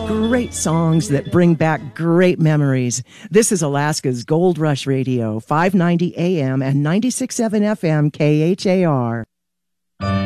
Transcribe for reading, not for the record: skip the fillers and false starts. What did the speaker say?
Great songs that bring back great memories. This is Alaska's Gold Rush Radio, 590 AM and 96.7 FM KHAR.